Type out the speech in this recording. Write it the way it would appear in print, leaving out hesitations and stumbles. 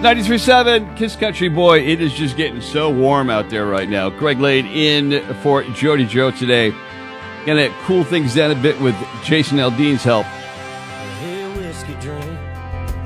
93.7 Kiss Country Boy. It is just getting so warm out there right now. Greg Lade in for Jody Joe today. Gonna cool things down a bit with Jason Aldean's help. Hey, whiskey drink.